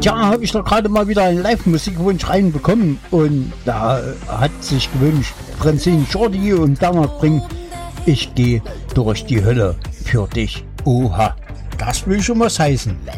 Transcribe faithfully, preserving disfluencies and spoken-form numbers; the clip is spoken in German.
Tja, habe ich doch gerade mal wieder einen Live-Musikwunsch reinbekommen und da hat sich gewünscht Prinzessin Jordi und Bernhard Brink, ich gehe durch die Hölle für dich. Oha, das will schon was heißen.